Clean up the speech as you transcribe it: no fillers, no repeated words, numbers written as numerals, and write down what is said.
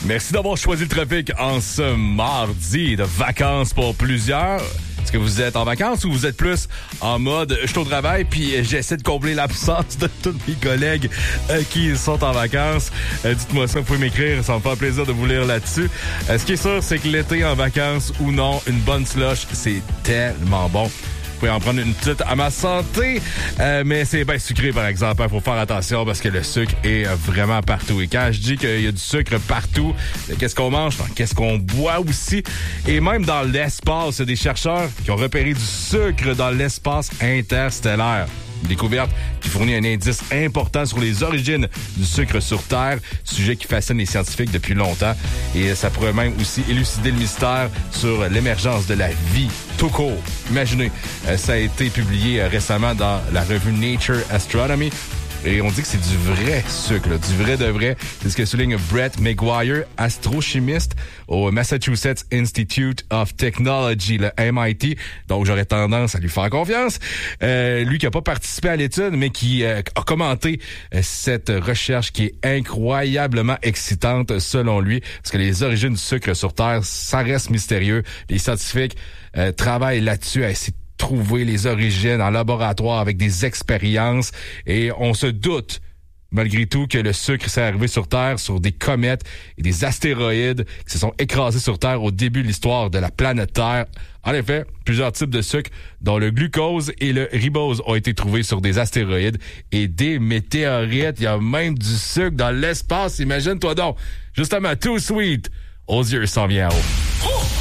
Merci d'avoir choisi le trafic en ce mardi de vacances pour plusieurs. Est-ce que vous êtes en vacances ou vous êtes plus en mode je suis au travail puis j'essaie de combler l'absence de tous mes collègues qui sont en vacances? Dites-moi ça, vous pouvez m'écrire, ça me fait plaisir de vous lire là-dessus. Ce qui est sûr, c'est que l'été en vacances ou non, une bonne slush, c'est tellement bon. Vous pouvez en prendre une petite à ma santé, mais c'est bien sucré, par exemple. Il faut faire attention parce que le sucre est vraiment partout. Et quand je dis qu'il y a du sucre partout, qu'est-ce qu'on mange? Qu'est-ce qu'on boit aussi? Et même dans l'espace, il y a des chercheurs qui ont repéré du sucre dans l'espace interstellaire. Une découverte qui fournit un indice important sur les origines du sucre sur Terre, sujet qui fascine les scientifiques depuis longtemps. Et ça pourrait même aussi élucider le mystère sur l'émergence de la vie tout court. Imaginez, ça a été publié récemment dans la revue Nature Astronomy. Et on dit que c'est du vrai sucre, là, du vrai de vrai. C'est ce que souligne Brett McGuire, astrochimiste au Massachusetts Institute of Technology, le MIT. Donc, j'aurais tendance à lui faire confiance. Lui qui n'a pas participé à l'étude, mais qui a commenté cette recherche qui est incroyablement excitante selon lui. Parce que les origines du sucre sur Terre, ça reste mystérieux. Les scientifiques travaillent là-dessus à essayer trouver les origines en laboratoire avec des expériences et on se doute malgré tout que le sucre s'est arrivé sur Terre sur des comètes et des astéroïdes qui se sont écrasés sur Terre au début de l'histoire de la planète Terre. En effet, plusieurs types de sucre, dont le glucose et le ribose, ont été trouvés sur des astéroïdes et des météorites. Il y a même du sucre dans l'espace, imagine-toi donc. Justement, Too Sweet, Osiris s'en vient en haut.